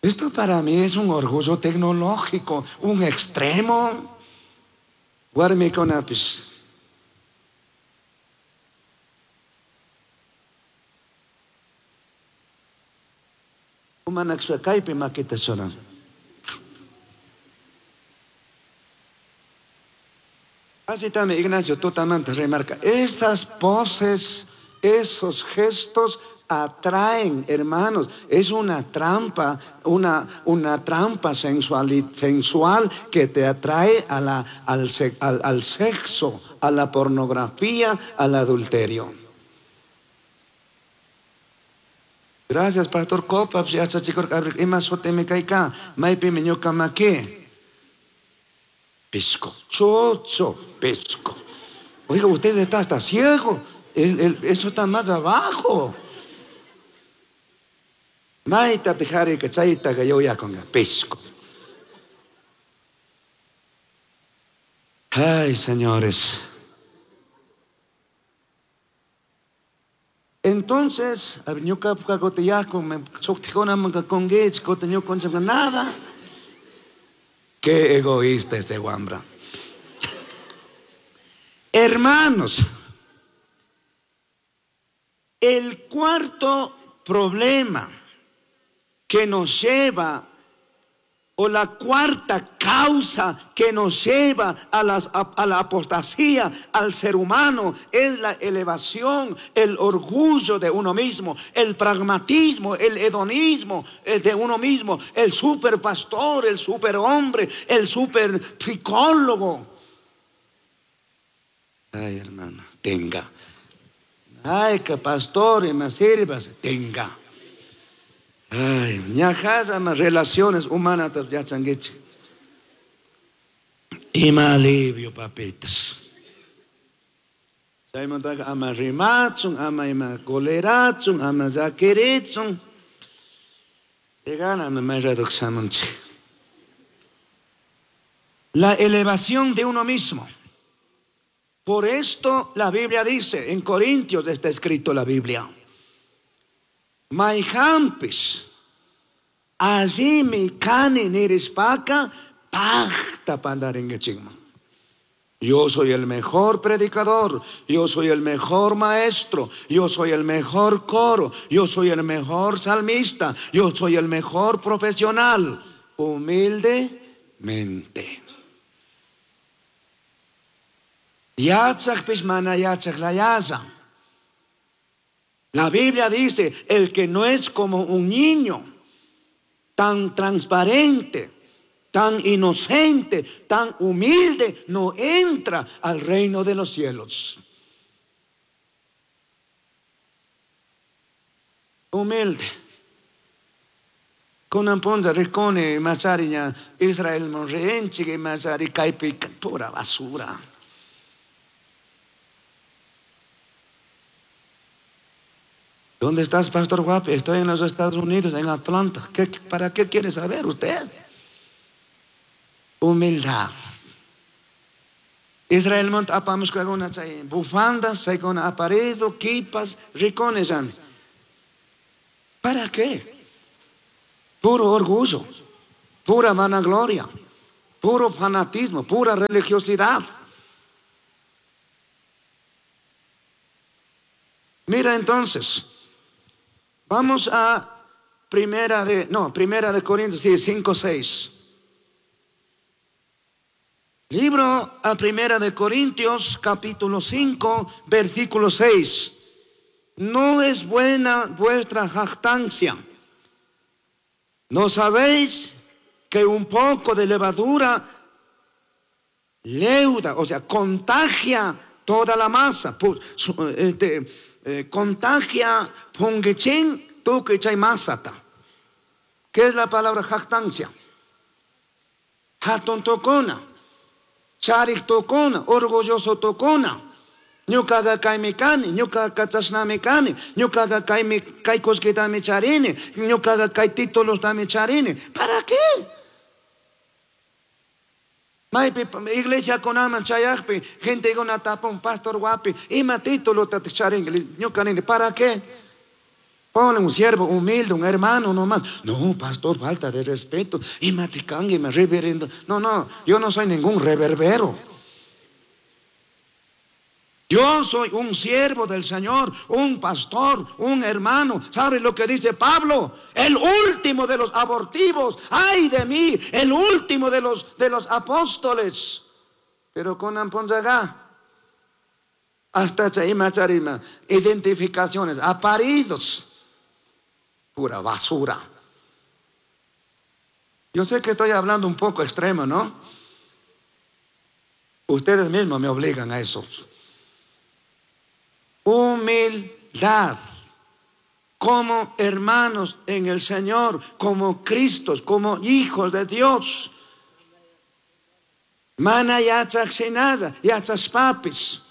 Esto para mí es un orgullo tecnológico, un extremo. Guarme con apis. Humanaxua caipe maqueta sonan. Así también Ignacio totalmente remarca, estas poses, esos gestos atraen, hermanos, es una trampa, una trampa sensual que te atrae al sexo, a la pornografía, al adulterio. Gracias, Pastor Copa, ya está chico, y más me caica, maipi meñoca maque. Pisco, chocho, pisco. Oiga, usted está hasta ciego. Eso está más abajo. Maita tejari que chaita que yo ya con el pisco. Ay, señores. Entonces, nada. Qué egoísta este guambra. Hermanos, el cuarto problema que nos lleva, o la cuarta causa que nos lleva a la apostasía al ser humano, es la elevación, el orgullo de uno mismo, el pragmatismo, el hedonismo de uno mismo, el superpastor, el superhombre, el super psicólogo. Ay, hermano, tenga. Ay, que pastor y me sirvas, tenga. Ay, ñajas más relaciones humanas ya changueche. Y me alivio, papitas. Ama rimatsun, ama ima coleratsun, ama zakeritsun. La elevación de uno mismo. Por esto la Biblia dice, en Corintios está escrito la Biblia. Maihampis, allí mi cani nirispaca, pacta pandaringechigma. Yo soy el mejor predicador, yo soy el mejor maestro, yo soy el mejor coro, yo soy el mejor salmista, yo soy el mejor profesional, humildemente. Yatzak pismana yatzak layaza. La Biblia dice, el que no es como un niño, tan transparente, tan inocente, tan humilde, no entra al reino de los cielos. Humilde. Con amponda ricone masariña Israel monreenchi que masari caipi pura basura. ¿Dónde estás, Pastor Guapi? Estoy en los Estados Unidos, en Atlanta. ¿Para qué quiere saber usted? Humildad. Israel monta apamos con una bufandas, se con aparedo, kipas, ricones. ¿Para qué? Puro orgullo, pura vanagloria, puro fanatismo, pura religiosidad. Mira entonces. Vamos a Primera de Corintios 5, 6. Libro a Primera de Corintios, capítulo 5, versículo 6. No es buena vuestra jactancia. ¿No sabéis que un poco de levadura leuda, o sea, contagia toda la masa? Contagia pungechen tu que chay masata. ¿Qué es la palabra jactancia? Hatun tokona, charik tokona, orgulloso tokona. Ñukaga kaimikani, ñukaga kachasnamikani, ñukaga kaikos que dame charini, ñukaga kai títulos dame charini. ¿Para qué? Iglesia con ama chayakpi, gente con atapón, pastor guapi, ima título tate charini, ñukanini. ¿Para qué? Pone un siervo humilde, un hermano nomás. No, pastor, falta de respeto. Y maticangue, me reverendo. No, yo no soy ningún reverbero. Yo soy un siervo del Señor, un pastor, un hermano. ¿Sabe lo que dice Pablo? El último de los abortivos. ¡Ay de mí! El último de los apóstoles. Pero con Amponzagá, hasta Chaima Charima, identificaciones, aparidos. Pura basura. Yo sé que estoy hablando un poco extremo, ¿no? Ustedes mismos me obligan a eso. Humildad. Como hermanos en el Señor, como Cristos, como hijos de Dios. Mana yachak sinaza, yachas papis.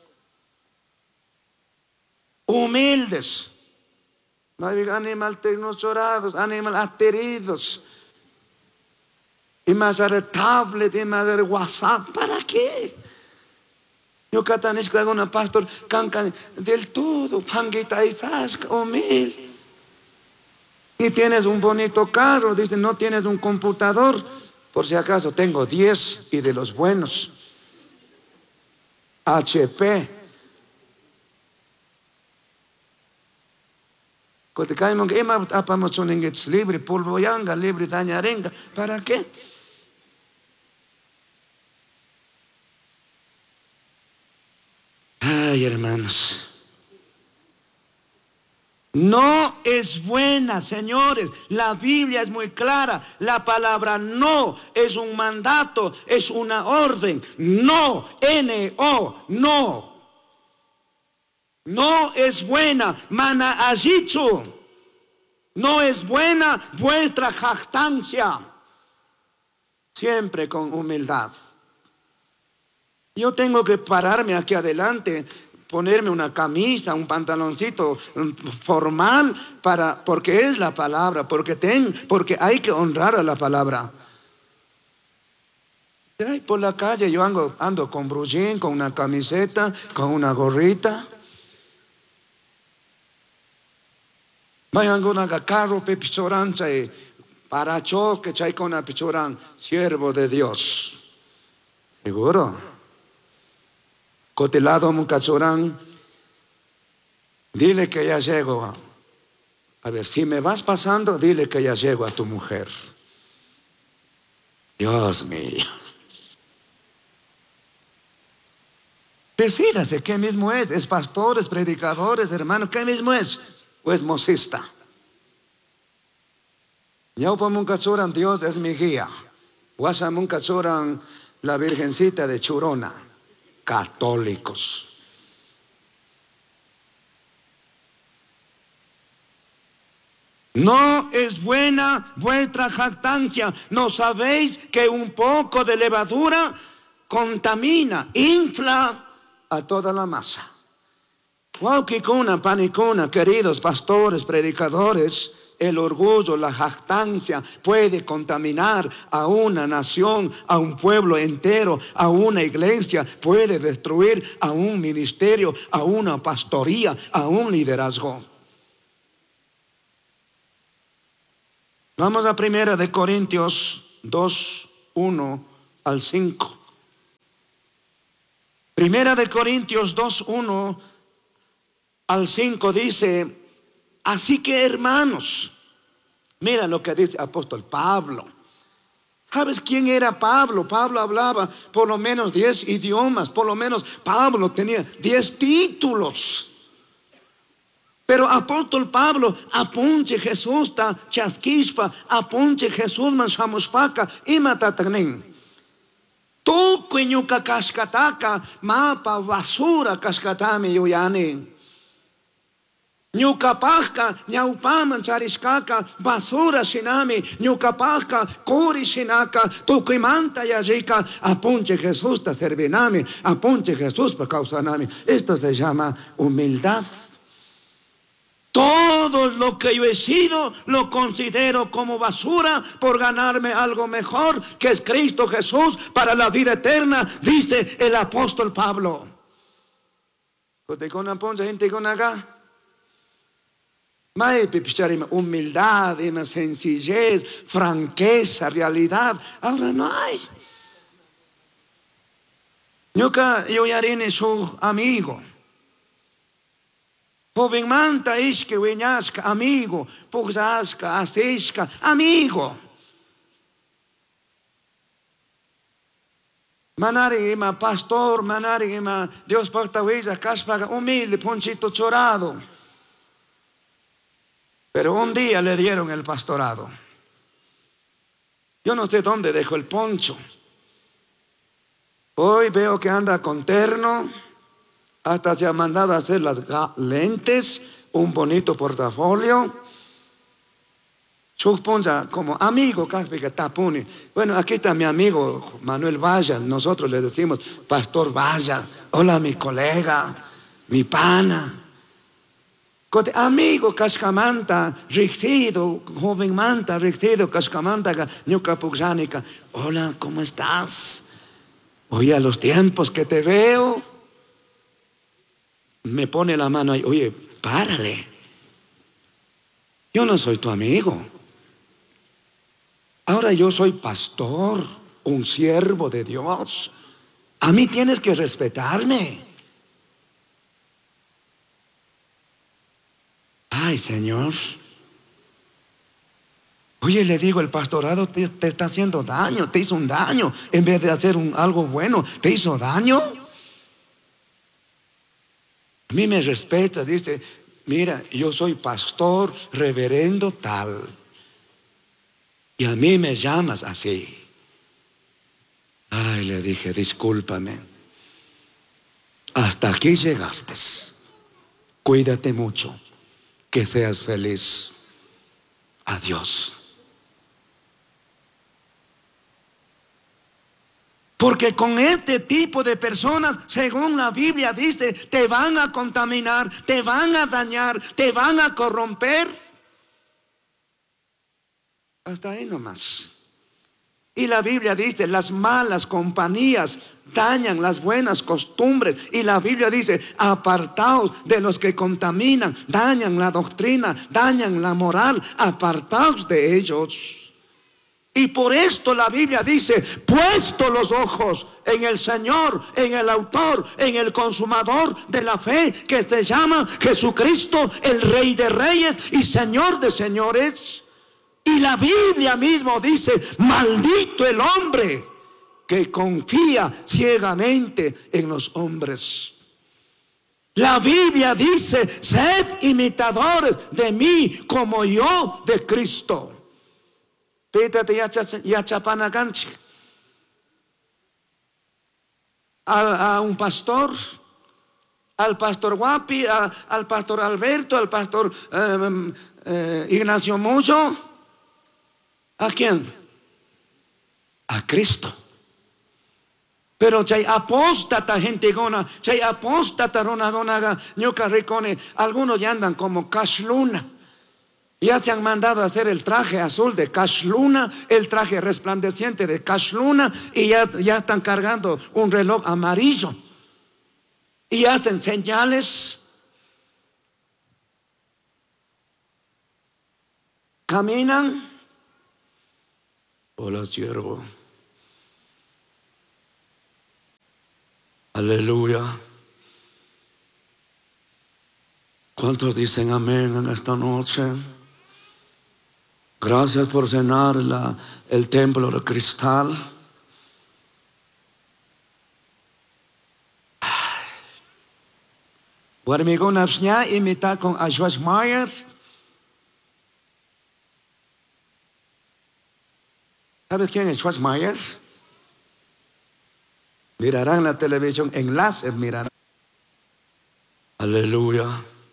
Humildes. No hay animal tecnochorados, animal ateridos. Y más de tablet, y más de WhatsApp. ¿Para qué? Yo catanisco hago una pastor, cancan del todo, panguita y sasca, humilde. Y tienes un bonito carro, dice, no tienes un computador. Por si acaso tengo 10 y de los buenos. HP. Libre, polvo yanga, libre dañarenga. ¿Para qué? Ay, hermanos. No es buena, señores. La Biblia es muy clara. La palabra no es un mandato, es una orden. No, N-O, no. No es buena, mana ajichu. No es buena vuestra jactancia. Siempre con humildad. Yo tengo que pararme aquí adelante, ponerme una camisa, un pantaloncito formal porque es la palabra, porque hay que honrar a la palabra. Y ahí por la calle yo ando con brujín, con una camiseta, con una gorrita. Vayan con un carro pepichorancha y para choque chay con una pichorán, siervo de Dios. ¿Seguro? Cotelado mucachorán, dile que ya llego. A ver, si me vas pasando, dile que ya llego a tu mujer. Dios mío. Decídase qué mismo es pastores, predicadores, hermanos, qué mismo es, o es mocista. Yaupa muncachoran, Dios es mi guía. Guasa muncachoran, la Virgencita de Churona. Católicos. No es buena vuestra jactancia. ¿No sabéis que un poco de levadura contamina, infla a toda la masa? Guauquicuna, panicuna, queridos pastores, predicadores. El orgullo, la jactancia puede contaminar a una nación, a un pueblo entero, a una iglesia, puede destruir a un ministerio, a una pastoría, a un liderazgo. Vamos a 1 Corintios 2, 1 al 5. 1 Corintios 2, 1 al 5 dice: así que, hermanos, mira lo que dice el apóstol Pablo. ¿Sabes quién era Pablo? Pablo hablaba por lo menos 10 idiomas. Por lo menos Pablo tenía 10 títulos. Pero apóstol Pablo, apunche Jesús ta chasquispa, apunche Jesús man shamuspaka imatatanen. Tu kueñuka kaskataka mapa basura kaskatami yuyani. Ñukapajka ñawpaman charishkaka basura shinami, ñukapajka kuri shinaka tukuymanta yallika, apunche Jesús ta servinami, apunche Jesús pa causanami. Esto se llama humildad. Todo lo que yo he sido lo considero como basura por ganarme algo mejor, que es Cristo Jesús para la vida eterna, dice el apóstol Pablo. Humildad, sencillez, franqueza, realidad. Ahora no hay. Yo ya era su amigo. Joven manta ishke wiñashka, amigo. Puxashka, astishka, amigo. Manari ima pastor, manari ima Dios porta huella, caspaga humilde, ponchito chorado. Pero un día le dieron el pastorado. Yo no sé dónde dejó el poncho. Hoy veo que anda con terno. Hasta se ha mandado a hacer las lentes, un bonito portafolio. Suponga como amigo, tapuni. Bueno, aquí está mi amigo Manuel Valla. Nosotros le decimos Pastor Valla. Hola, mi colega, mi pana. Amigo Cascamanta, Rixido, joven manta, Rixido, Cascamanta, Ñuca Puxánica. Hola, ¿cómo estás? Oye, a los tiempos que te veo. Me pone la mano ahí, oye, párale. Yo no soy tu amigo. Ahora yo soy pastor, un siervo de Dios. A mí tienes que respetarme. Ay, Señor. Oye, le digo, el pastorado te está haciendo daño, te hizo un daño. En vez de hacer algo bueno, te hizo daño. A mí me respeta, dice, mira, yo soy pastor, reverendo tal. Y a mí me llamas así. Ay, le dije, discúlpame. Hasta aquí llegaste. Cuídate mucho. Que seas feliz. Adiós. Porque con este tipo de personas, según la Biblia dice, te van a contaminar, te van a dañar, te van a corromper. Hasta ahí nomás. Y la Biblia dice, las malas compañías dañan las buenas costumbres. Y la Biblia dice, apartaos de los que contaminan, dañan la doctrina, dañan la moral, apartaos de ellos. Y por esto la Biblia dice, puesto los ojos en el Señor, en el autor, en el consumador de la fe, que se llama Jesucristo, el Rey de Reyes y Señor de Señores. Y la Biblia mismo dice, maldito el hombre que confía ciegamente en los hombres. La Biblia dice, sed imitadores de mí como yo de Cristo. Pítate ya chapanaganchi. A un pastor, al pastor Guapi, al pastor Alberto, al pastor Ignacio Mucho. ¿A quién? A Cristo. Pero chay apóstata gente gona, chay apóstata ronagonaga, ñuca ricone, algunos ya andan como Cash Luna. Ya se han mandado a hacer el traje azul de Cash Luna, el traje resplandeciente de Cash Luna, y ya están cargando un reloj amarillo. Y hacen señales. Caminan. Hola, siervo. Aleluya. ¿Cuántos dicen amén en esta noche? Gracias por cenar el templo de cristal. Guarmigona Psña imita con a Schwarzmayer. ¿Sabes quién es Schwarzmayer? Mirarán la televisión, enlaces mirarán. Aleluya.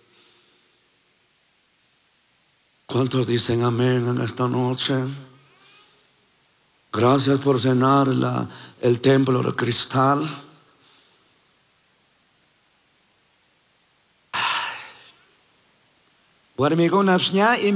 ¿Cuántos dicen amén en esta noche? Gracias por cenar el templo de cristal. Guarmigona Psña